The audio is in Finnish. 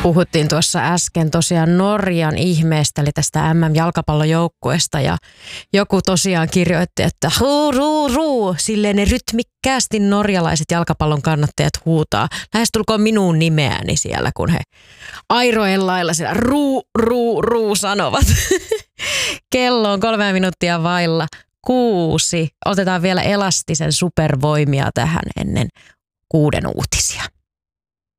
puhuttiin tuossa äsken tosiaan Norjan ihmeestä, eli tästä MM-jalkapallojoukkueesta ja joku tosiaan kirjoitti, että huu, silleen ne rytmikkäästi norjalaiset jalkapallon kannattajat huutaa. Lähestulkoon minun nimeäni siellä, kun he airojen lailla siellä ruu sanovat. Kello on 3 minuuttia vailla 6. Otetaan vielä elastisen supervoimia tähän ennen 6 uutisia.